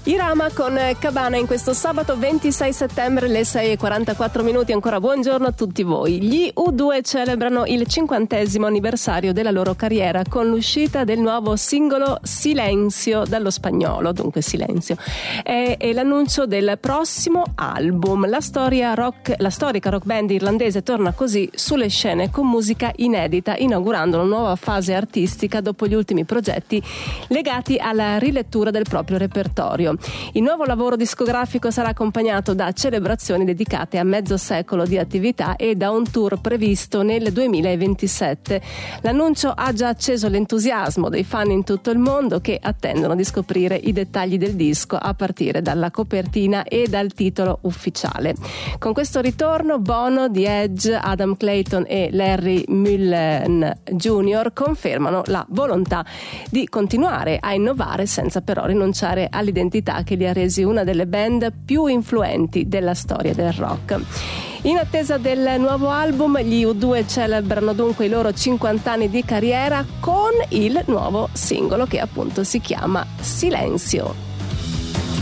Irama con Cabana in questo sabato 26 settembre, le 6:44. Ancora buongiorno a tutti voi. Gli U2 celebrano il 50° anniversario della loro carriera con l'uscita del nuovo singolo Silenzio, dallo spagnolo, dunque silenzio, e l'annuncio del prossimo album. La storica rock band irlandese torna così sulle scene con musica inedita, inaugurando una nuova fase artistica dopo gli ultimi progetti legati alla rilettura del proprio repertorio. Il nuovo lavoro discografico sarà accompagnato da celebrazioni dedicate a mezzo secolo di attività e da un tour previsto nel 2027. L'annuncio ha già acceso l'entusiasmo dei fan in tutto il mondo, che attendono di scoprire i dettagli del disco a partire dalla copertina e dal titolo ufficiale. Con questo ritorno, Bono, The Edge, Adam Clayton e Larry Mullen Jr. confermano la volontà di continuare a innovare senza però rinunciare all'identità che li ha resi una delle band più influenti della storia del rock. In attesa del nuovo album, gli U2 celebrano dunque i loro 50 anni di carriera con il nuovo singolo che appunto si chiama Silenzio.